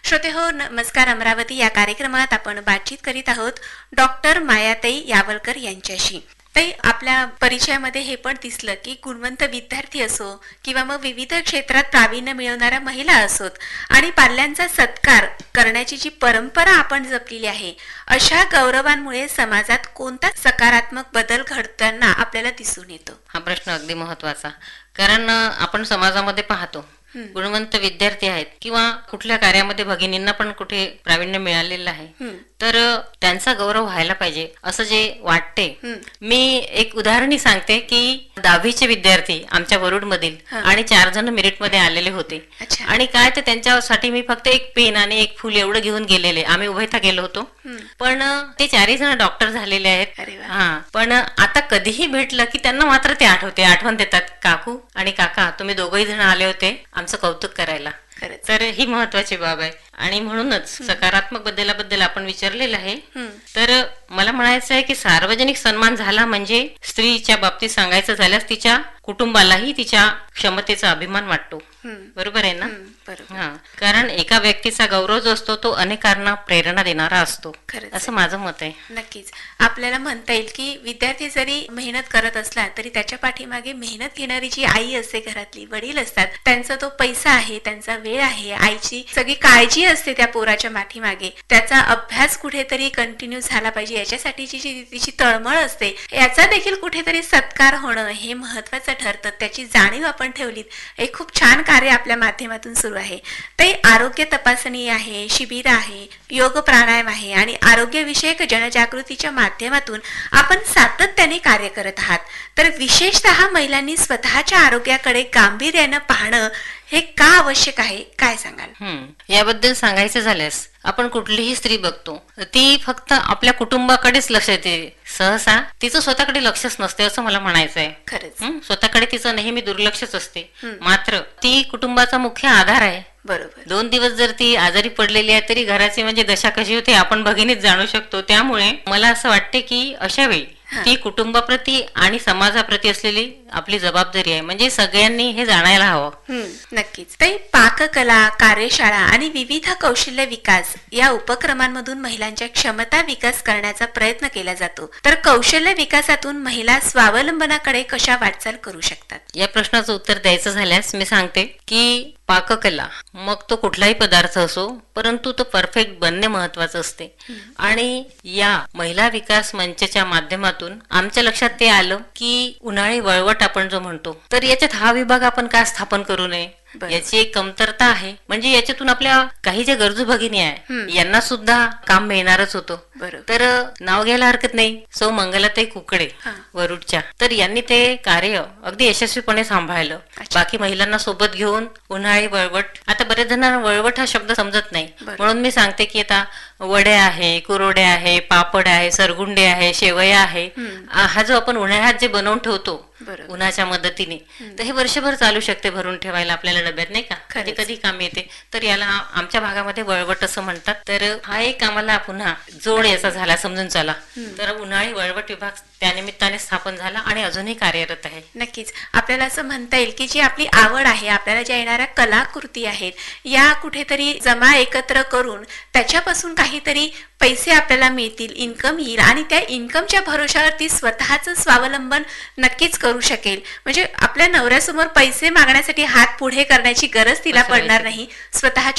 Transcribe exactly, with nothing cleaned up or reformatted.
श्रोते हो, नमस्कार. अमरावती या कार्यक्रमात आपण बातचीत करीत आहोत डॉक्टर मायाताई यावलकर यांच्याशी. ताई, आपल्या परिचयामध्ये हे पण दिसलं की गुणवंत विद्यार्थी असो किंवा मग विविध क्षेत्रात प्रावीण्य मिळवणाऱ्या महिला असोत आणि पाल्यांचा सत्कार करण्याची जी परंपरा आपण जपलेली आहे, अशा गौरवांमुळे समाजात कोणता सकारात्मक बदल घडताना आपल्याला दिसून येतो? हा प्रश्न अगदी महत्वाचा. कारण आपण समाजामध्ये पाहतो गुणवंत विद्यार्थी आहेत किंवा कुठल्या कार्यामध्ये भगिनींना पण कुठे प्रावीण्य मिळालेलं आहे, तर त्यांचा गौरव व्हायला पाहिजे असं जे वाटते. मी एक उदाहरणी सांगते की दहावीचे विद्यार्थी आमच्या वरुड मधील आणि चार जण मेरिट मध्ये आलेले होते. आणि काय ते त्यांच्यासाठी मी फक्त एक पेन आणि एक फुल एवढं घेऊन गेलेले. आम्ही उभयता गेलो होतो, पण ते चारही जण डॉक्टर झालेले आहेत. हा, पण आता कधीही भेटलं की त्यांना मात्र ते आठवते, आठवण देतात, काकू आणि काका तुम्ही दोघही जण आले होते आमचं कौतुक करायला. तर ही महत्वाची बाब आहे. आणि म्हणूनच सकारात्मक बदलाबद्दल आपण विचारलेलं आहे. तर मला म्हणायचं आहे की सार्वजनिक सन्मान झाला म्हणजे स्त्रीच्या बाबतीत सांगायचं झाल्यास तिच्या कुटुंबालाही तिच्या क्षमतेचा अभिमान वाटतो. बरोबर आहे ना? हा, कारण एका व्यक्तीचा गौरव जो असतो तो अनेकांना प्रेरणा देणारा असतो, असं माझं मत आहे. नक्कीच आपल्याला म्हणता येईल की विद्यार्थी जरी मेहनत करत असला तरी त्याच्या पाठीमागे मेहनत घेणारी जी आई असते, घरातली वडील असतात, त्यांचा तो पैसा आहे, त्यांचा वेळ आहे, आईची सगळी काळजी असते त्या पोराच्या पाठीमागे, त्याचा अभ्यास कुठेतरी कंटिन्यू झाला पाहिजे याच्यासाठीची जी तिची तळमळ असते, याचा देखील कुठेतरी सत्कार होणं हे महत्वाचं ठरतं. त्याची जाणीव आपण ठेवलीत. एक खूप छान कार्य आपल्या माध्यमातून सुरू आहे. ते आरोग्य तपासणी आहे, शिबिर आहे, योग प्राणायाम आहे आणि आरोग्यविषयक जनजागृतीच्या माध्यमातून आपण सातत्याने कार्य करत आहात. तर विशेषतः महिलांनी स्वतःच्या आरोग्याकडे गांभीर्यानं पाहणं हे का आवश्यक आहे, काय सांगाल? हम्म याबद्दल सांगायचं झाल्यास आपण कुठलीही स्त्री बघतो ती फक्त आपल्या कुटुंबाकडेच लक्ष देते. सहसा तिचं स्वतःकडे लक्षच नसते असं मला म्हणायचं आहे. खरंच स्वतःकडे तिचं नेहमी दुर्लक्षच असते. मात्र ती कुटुंबाचा मुख्य आधार आहे. बरोबर. दोन दिवस जर ती आजारी पडलेली आहे तरी घराची म्हणजे दशा कशी होते आपण भगिनीच जाणू शकतो. त्यामुळे मला असं वाटते की अशा वेळी ती कुटुंबाप्रती आणि समाजाप्रती असलेली आपली जबाबदारी आहे, म्हणजे सगळ्यांनी हे जाणायला हवं. नक्कीच. ताई, पाककला, कार्यशाळा आणि विविध कौशल्य विकास या उपक्रमांमधून महिलांच्या क्षमता विकास करण्याचा प्रयत्न केला जातो. तर कौशल्य विकासातून महिला स्वावलंबनाकडे कशा वाटचाल करू शकतात? या प्रश्नाचं उत्तर द्यायचं झाल्यास मी सांगते की पाककला, मग तो कुठलाही पदार्थ असो, परंतु तो परफेक्ट बनणे महत्वाचं असते. आणि या महिला विकास मंचच्या माध्यमातून आमच्या लक्षात ते आलं की उन्हाळी वळवट आपण जो म्हणतो, तर याच्यात हा विभाग आपण का स्थापन करू नये, याची एक कमतरता आहे. म्हणजे याच्यातून आपल्या काही ज्या गरजू भगिनी आहे यांना सुद्धा काम मिळणारच होतं. तर नाव घ्यायला हरकत नाही, सौ मंगलाताई कुकडे वरुडच्या, तर यांनी ते कार्य अगदी यशस्वीपणे सांभाळलं. बाकी महिलांना सोबत घेऊन उन्हाळी वळवट, आता बरेच जणांना वळवट हा शब्द समजत नाही, म्हणून मी सांगते की आता वड्या आहे, कुरोडे आहे, पापड आहे, सरगुंडे आहे, शेवया आहे, हा जो आपण उन्हाळ्यात जे बनवून ठेवतो उन्हाच्या मदतीने, तर हे वर्षभर चालू शकते भरून ठेवायला आपल्याला डब्यात, नाही का? कधी कधी काम येते. तर याला आमच्या भागामध्ये वळवट असं म्हणतात. तर हा एक आम्हाला पुन्हा जोड याचा झाला समजून चला. तर उन्हाळी वळवट विभाग त्यानिमित्ताने स्थापन झाला आणि अजूनही कार्यरत आहे. नक्कीच आपल्याला असं म्हणता येईल की जी आपली आवड आहे, आपल्याला ज्या येणाऱ्या कलाकृती आहेत, या कुठेतरी जमा एकत्र करून त्याच्यापासून काहीतरी पैसे आपल्याला मिळतील, इन्कम येईल आणि त्या इन्कमच्या भरोशावरती स्वतःच स्वावलंबन नक्कीच करू शकेल. म्हणजे आपल्या नवऱ्यासमोर पैसे मागण्यासाठी हात पुढे करण्याची गरज तिला पडणार नाही. स्वतःच्या